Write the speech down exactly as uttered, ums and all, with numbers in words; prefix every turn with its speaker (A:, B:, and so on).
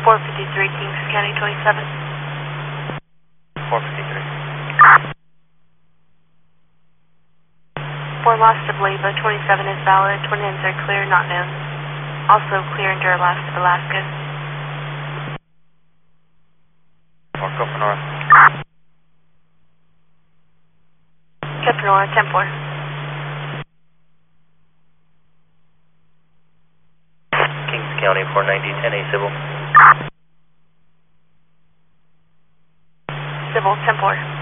A: four fifty-three, Kings County twenty-seven.
B: four fifty-three.
A: For loss of Leva, twenty-seven is valid, twenty-nines are clear, not known. Also clear under Alaska, Alaska.
B: four, go for north.
A: Kept north, ten four.
B: Kings County four ninety, ten A civil.
A: Civil, ten four.